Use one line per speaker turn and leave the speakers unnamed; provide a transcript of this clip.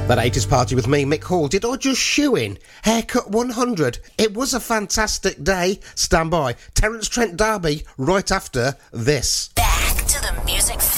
That 80s party with me, Mick Hall. Did I just shoe in? Haircut 100. It was a fantastic day. Stand by. Terence Trent D'Arby right after this.
Back to the music